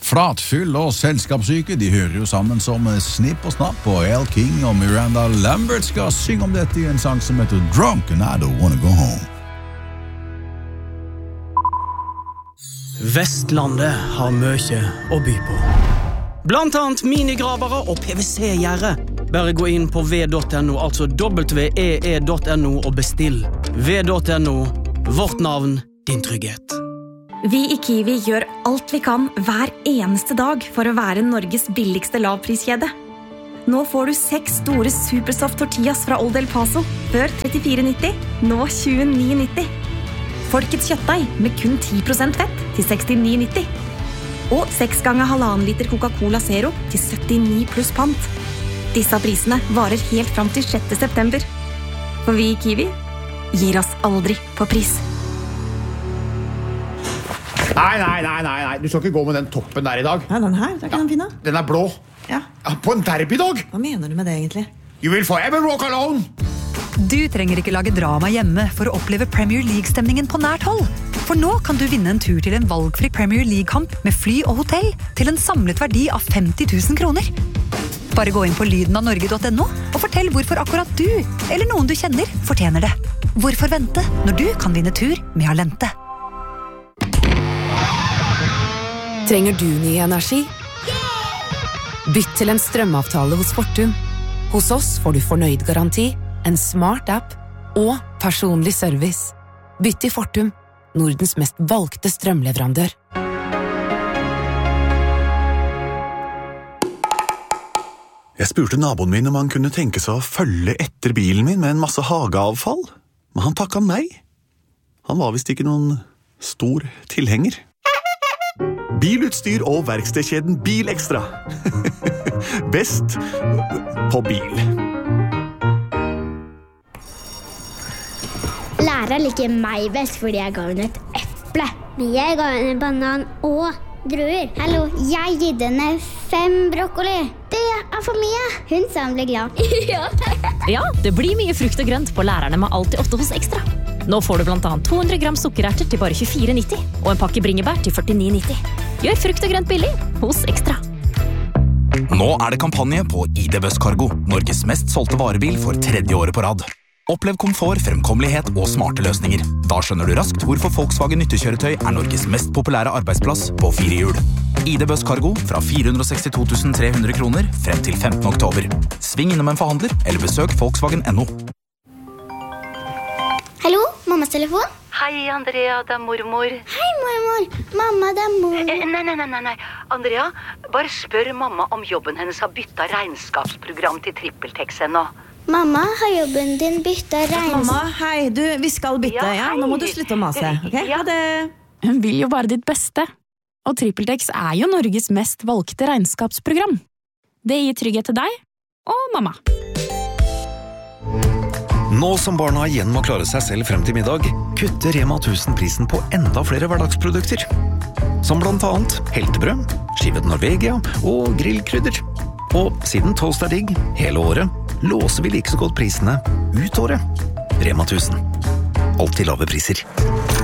Flatfyll og selskapssyke, de hører jo sammen som Snipp og Snapp, og Al King og Miranda Lambert skal synge om dette i en sang som heter Drunk and I Don't Wanna Go Home. Vestlandet har mye å by på. Blant annet minigravere og PVC-gjerde. Bare gå inn på v.no, altså www.no og bestill. v.no, vårt navn, din trygghet. Vi i Kiwi gjør alt vi kan hver eneste dag for å være Norges billigste lavpriskjede. Nå får du 6 store Supersoft tortillas fra Old El Paso, før 34,90, nå 29,90. Folkets kjøttdeig med kun 10% fett til 69,90. Og 6 ganger 1,5 liter Coca-Cola Zero til 79 pluss pant. Disse prisene varer helt fram til 6. september. For vi i Kiwi gir oss aldri på pris. Nei, du skal ikke gå med den toppen der i dag. Ja, den her, det er ikke den fine. Den blå. Ja. På en derbydag. Hva mener du med det egentlig? You will forever walk alone. Du trenger ikke lage drama hjemme for å oppleve Premier League-stemningen på nært hold. For nå kan du vinne en tur til en valgfri Premier League-kamp med fly og hotell til en samlet verdi av 50 000 kroner. Bare gå inn på lydenavnorge.no og fortell hvorfor akkurat du, eller noen du kjenner, fortjener det. Hvorfor vente når du kan vinne tur med Alente? Trenger du ny energi? Bytt til en strømavtale hos Fortum. Hos oss får du fornøyd garanti, en smart app og personlig service. Bytt til Fortum, Nordens mest valgte strømleverandør. Jeg spurte naboen min om han kunne tenke seg å følge etter bilen min med en masse hageavfall, men han takket nei. Han var vist ikke noen stor tilhenger. Bilutstyr og verkstedkjeden Bil Extra. Best på bil. Læreren liker meg best fordi jeg ga henne et eple. Men jeg ga henne en banan og druer. Hallo, jeg gitt henne 5 brokkoli. Det er for mye. Hun sa hun ble glad. Ja, det blir mye frukt og grønt på lærerne med Alltid 8 hos Ekstra. Nå får du blant annet 200 gram sukkererter til bare 24,90 og en pakke bringebær til 49,90. Gjør frukt og grønt billig hos Ekstra. Nå er det kampanje på ID Buss Cargo, Norges mest solgte varebil for 3. året på rad. Opplev komfort, fremkommelighet og smarte løsninger. Da skjønner du raskt hvorfor Volkswagen nyttekjøretøy er Norges mest populære arbeidsplass på 4 hjul. ID Buss Cargo fra 462 300 kroner frem til 15. oktober. Sving innom en forhandler eller besøk Volkswagen.no. Hallo, mammas telefon? Hei, Andrea, det er mormor. Hei, mormor. Mamma, det er mormor. Nei. Andrea, bare spør mamma om jobben hennes har byttet regnskapsprogram til TrippelTex ennå. Mamma, har jobben din byttet regnskap? Mamma, hei, vi skal bytte, ja? Nå må du slutte å mase, ok? Ha det. Hun vil jo bare ditt beste. Og TrippelTex er jo Norges mest valgte regnskapsprogram. Det gir trygghet til deg og mamma. Nå som barna igjen må klare seg selv frem til middag, kutter Rema 1000 prisen på enda flere hverdagsprodukter. Som blant annet heltebrød, skivet Norvegia og grillkrydder. Og siden toast er digg hele året, låser vi like så godt prisene ut året. Rema 1000. Alltid lave priser.